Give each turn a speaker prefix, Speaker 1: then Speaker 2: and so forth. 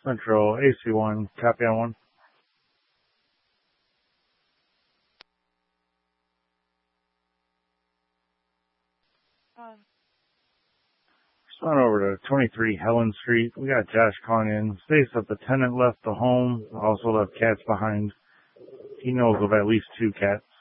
Speaker 1: Central AC1, copy on 1. Just went over to 23 Helen Street. We got Josh calling in. States that the tenant left the home, also left cats behind. He knows of at least 2 cats.